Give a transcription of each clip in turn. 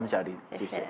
小林，谢谢。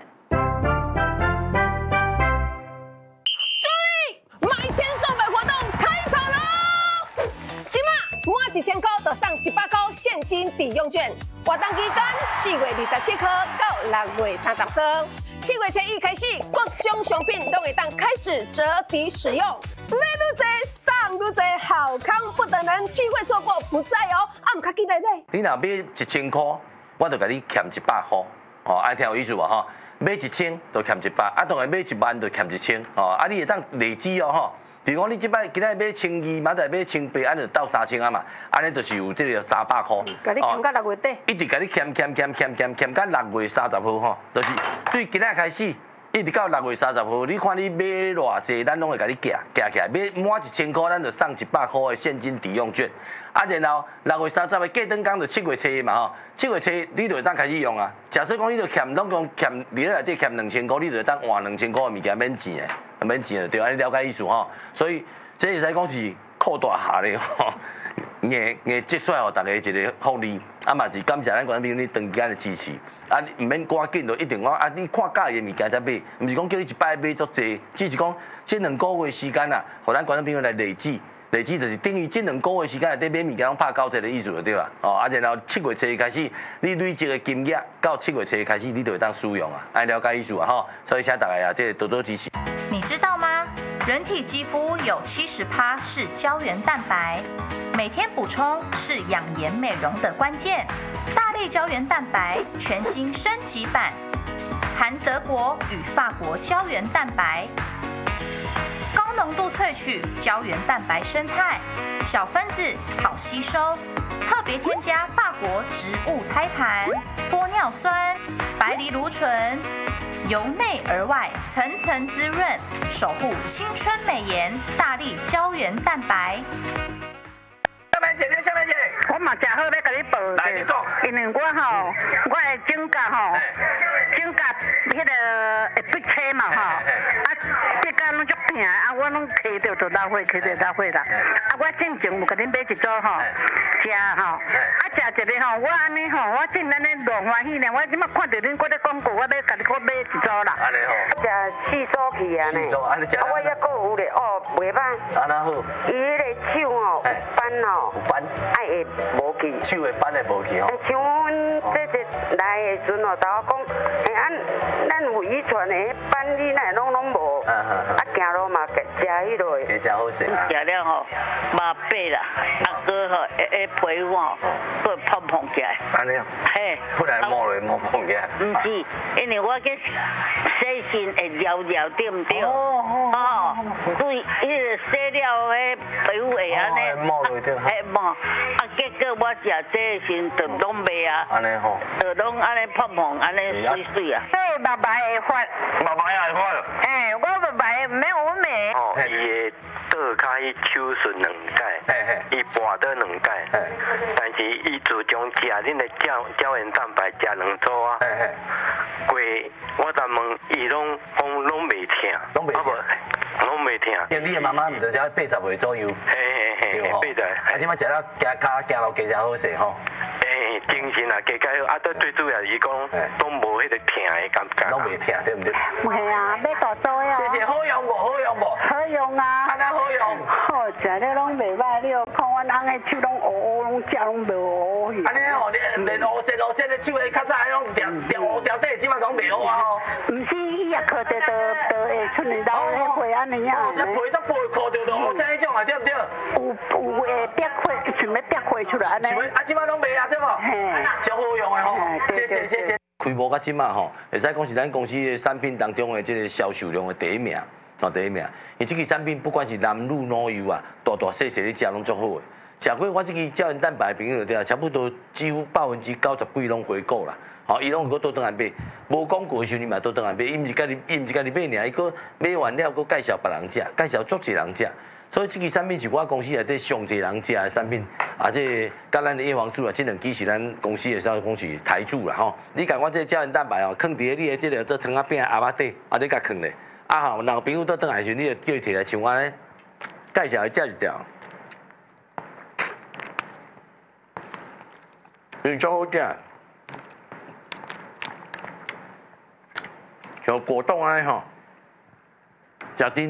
买1000送100活动开跑喽！今晚满1000块就送100块现金抵用券，活动期间4月27号到6月30号，7月初一开始，各种商品都会当开始折抵使用。买愈多送愈多，好康不等人，机会错过不再哦！唔卡记来买。 你若买1000块，我就甲你欠100块，哦，爱听有意思无吼？买1000就欠100，啊，当然买1万就欠1000，哦，啊，你会当累积哦吼。比如讲，你即摆今仔买1200，明仔买1800，安就到3000啊嘛，安尼就是有这个300块。 甲你欠到6月底。 一直甲你欠到6月30号吼，就是对今仔开始。一直到6月30号，你看你买偌济，咱拢会甲你夹起来。买满1000块，咱就送100块的现金抵用券。啊，然后6月30号过灯工就7月初一嘛吼，7月初一你就会当开始用啊。假设讲你就欠总共欠你内底欠2000块，你就会当换2000块的物件免钱的，免钱的对，安尼了解意思吼。所以这会使讲是扩大下咧吼，硬积出来互大家一个福利。啊嘛是感谢咱观众朋友你长期的支持。啊，唔免赶紧就一定讲啊！你看介意的物件才买，唔是讲叫你一摆买足济，只是讲这2个月时间啊，互咱观众朋友来累积，就是等于这2个月时间内底买物件拢拍90的意思就对啦。哦，啊，然后7月初一开始，你累积的金额到7月初一开始，你就会当使用啊，爱了解意思啊吼。所以请大家啊，这多多支持。 你知道吗？人体肌肤有70%是胶原蛋白，每天补充是养颜美容的关键。大力胶原蛋白全新升级版，含德国与法国胶原蛋白，高浓度萃取胶原蛋白生态，小分子好吸收，特别添加法国植物胎盘、玻尿酸、白藜芦醇，由内而外层层滋润，守护青春美颜。大力胶原蛋白。 下面姐， 我嘛正好要甲你报来你讲， 因为我我的指甲指甲迄个会闭车嘛指甲拢足疼，啊，我拢摕着就老火，啦。啊，我进前有甲恁买一组食食一个我安尼我真安尼偌欢喜呢。我即马看到恁搁咧广告，我要甲你搁买一组啦。 安尼吼。 食四组去啊呢。 安尼食。 我还搁有咧袂歹。 安那好。 伊迄个手斑有斑。 爱会无去。 手的斑会无去吼。 像阮这来的时阵甲我讲，咱有遗传的斑你哪拢无。行路嘛食迄落。 加食好势啊。 食了麻痹啦，哥皮肤个碰起来。 安尼。嘿。不然摸碰起来。 唔是，因为我去洗身会撩对唔对？所以迄个洗了迄皮肤会安尼。 摸落对。 摸，结果我食这身就拢袂啊。 安尼吼。 就拢安尼碰安尼水啊。对，白白会发。 白白也会发。 我白白没有美。 伊的倒骹伊手术2届，伊跋倒2届，但是伊自从食恁的胶原蛋白食2组啊，过我昨问伊拢袂疼，拢袂疼。 因为你的妈妈毋就才80岁左右， 对吼，80岁。 啊，即摆食了行路加诚好势吼。 精神啊，加好，啊，最主要是讲拢无迄个疼的感觉。 拢袂疼，对毋对？ 系啊，要大做呀。 谢谢，好用无？好用无？ 好用啊。 安那好用。 好食了拢袂歹，你有看阮翁的手拢乌，拢食拢无乌去。 安尼吼，连乌色的手的较早拢掉底，即摆拢袂乌啊吼。 毋是，伊也靠着都会出来到迄皮安尼啊。 这皮靠着就乌色迄种啊，对毋对？ 有会变皮，想要变皮出来安尼。 啊，即摆拢袂啊，对无？真好用的吼，谢谢。开幕到即马吼，会使讲是咱公司的产品当中的这个销售量的第一名，第一名。因为这个产品不管是男女老幼啊，大细你食拢足好的。食过我这个胶原蛋白的朋友对啊，差不多几乎90%几拢回购啦。伊拢个倒转来买，无广告的时候你嘛倒转来买，伊毋是家己买尔，伊个买完了个介绍别人食，介绍足侪人食。所以这个产品是我公司内底上侪人食的产品，这甲咱的叶黄素啊，这2支是咱公司的讲是台柱啦吼。你甲我这胶原蛋白哦，放伫你的这个做汤仔饼鸭仔底，你甲放咧。若有朋友倒转来时，你就叫伊摕来像我安尼介绍伊食一条，足好食。 像果冻安尼吼，食甜